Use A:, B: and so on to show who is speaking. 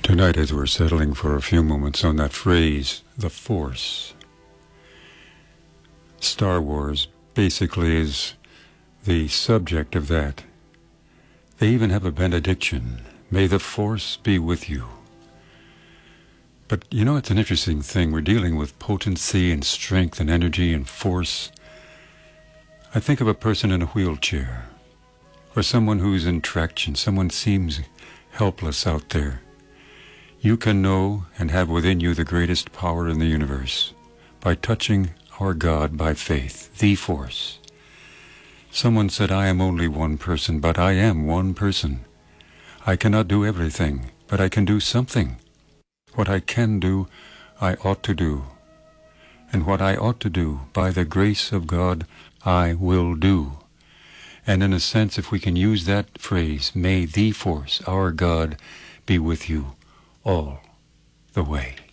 A: Tonight, as we're settling for a few moments on that phrase, the Force, Star Wars basically is the subject of that. They even have a benediction, "May the Force be with you." But you know, it's an interesting thing. We're dealing with potency and strength and energy and force. I think of a person in a wheelchair, or someone who's in traction, someone seems helpless out there. You can know and have within you the greatest power in the universe by touching our God by faith, the Force. Someone said, "I am only one person, but I am one person. I cannot do everything, but I can do something. What I can do, I ought to do. And what I ought to do, by the grace of God, I will do." And in a sense, if we can use that phrase, "May the Force, our God, be with you all the way."